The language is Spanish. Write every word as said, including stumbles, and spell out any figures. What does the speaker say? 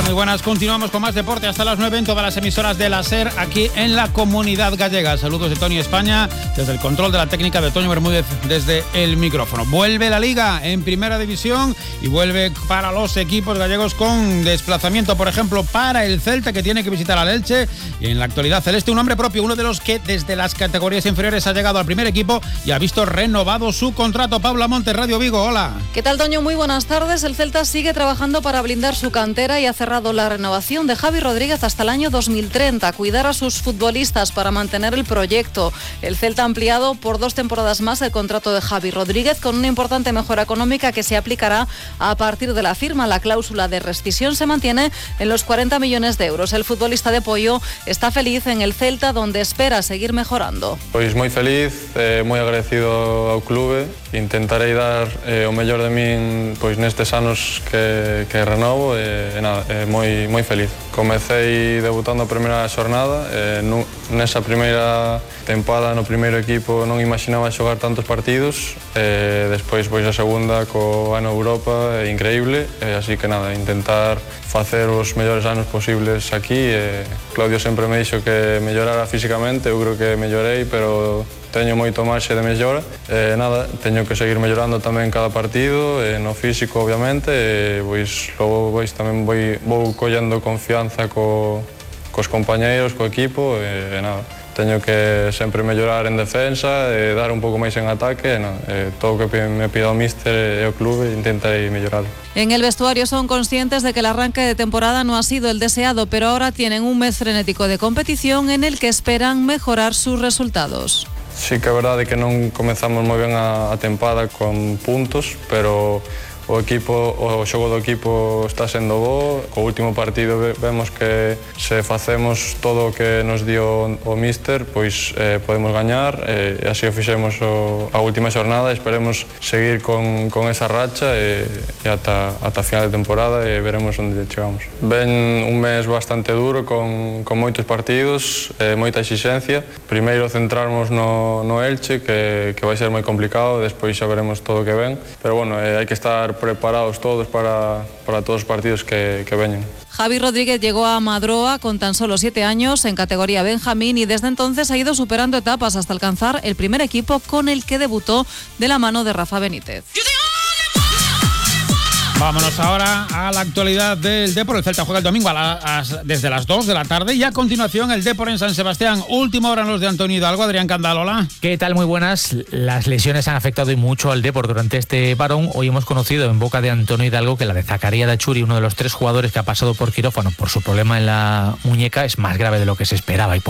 Muy buenas, continuamos con más deporte hasta las nueve en todas las emisoras de la SER aquí en la Comunidad Gallega. Saludos de Tony España, desde el control de la técnica de Toño Bermúdez, desde el micrófono. Vuelve la Liga en Primera División y vuelve para los equipos gallegos con desplazamiento, por ejemplo, para el Celta, que tiene que visitar al Elche. Y en la actualidad celeste, un hombre propio, uno de los que desde las categorías inferiores ha llegado al primer equipo y ha visto renovado su contrato. Paula Montes, Radio Vigo, hola. ¿Qué tal, Toño? Muy buenas tardes. El Celta sigue trabajando para blindar su cantera y ha cerrado la renovación de Javi Rodríguez hasta el año dos mil treinta. Cuidar a sus futbolistas para mantener el proyecto. El Celta ha ampliado por dos temporadas más el contrato de Javi Rodríguez con una importante mejora económica que se aplicará a partir de la firma. La cláusula de rescisión se mantiene en los cuarenta millones de euros. El futbolista de Pollo está feliz en el Celta, donde espera seguir mejorando. Pois moi feliz, eh, moi agradecido ao clube. Intentarei dar eh, o mellor de min pois nestes anos que, que renovo e, e nada, eh, moi, moi feliz. Comecei debutando a primeira xornada, eh, nu, nesa primeira tempada no primeiro equipo non imaginaba xogar tantos partidos, eh, despois pois a segunda co ano Europa, é increíble, eh, así que nada, intentar facer os mellores anos posibles aquí. Eh, Claudio sempre me dixo que mellorara físicamente, eu creo que mellorei, pero teño moito marxe de mellora. Eh, nada, teño que seguir mellorando tamén cada partido, eh, no físico obviamente, e pois logo pois tamén vou, vou collendo confianza co, cos compañeiros, co equipo, e, e nada. Teño que sempre mellorar en defensa e dar un pouco máis en ataque, no, eh, todo o que me pida o míster e o clube intentarei mellorar. En el vestuario son conscientes de que el arranque de temporada no ha sido el deseado, pero ahora tienen un mes frenético de competición en el que esperan mejorar sus resultados. Sí que é verdade que non comezamos moi ben a, a tempada con puntos, pero o equipo, o xogo do equipo está sendo bo. Co último partido vemos que se facemos todo o que nos dio o míster, pois eh, podemos gañar, e eh, así o fixemos o, a última xornada. Esperemos seguir con, con esa racha e, e ata, ata final de temporada e veremos onde chegamos. Ven un mes bastante duro con, con moitos partidos, eh, moita exigencia. Primeiro centrarmos no, no Elche, que, que vai ser moi complicado, despois xa veremos todo o que ven, pero bueno, eh, hai que estar preparados todos para, para todos los partidos que, que vengan. Javi Rodríguez llegó a Madroa con tan solo siete años en categoría Benjamín y desde entonces ha ido superando etapas hasta alcanzar el primer equipo con el que debutó de la mano de Rafa Benítez. Vámonos ahora a la actualidad del Depor. El Celta juega el domingo a las, desde las dos de la tarde y a continuación el Depor en San Sebastián. Última hora en los de Antonio Hidalgo. Adrián Candal, hola. ¿Qué tal? Muy buenas. Las lesiones han afectado y mucho al Depor durante este parón. Hoy hemos conocido en boca de Antonio Hidalgo que la de Zacarías Dachuri, uno de los tres jugadores que ha pasado por quirófano por su problema en la muñeca, es más grave de lo que se esperaba y